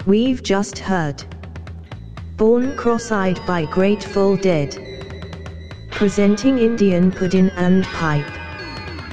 We've just heard Born Cross-Eyed by Grateful Dead, presenting Indian Puddin' and Pipe.